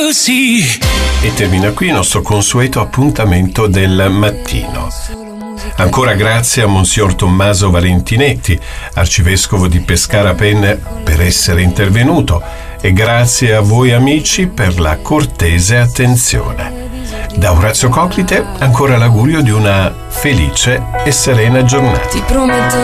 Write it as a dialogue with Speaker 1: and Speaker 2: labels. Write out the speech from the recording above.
Speaker 1: così.
Speaker 2: E termina qui il nostro consueto appuntamento del mattino. Ancora grazie a Monsignor Tommaso Valentinetti, arcivescovo di Pescara Penne, per essere intervenuto, e grazie a voi amici per la cortese attenzione. Da Orazio Coclite ancora l'augurio di una felice e serena giornata.
Speaker 3: Ti prometto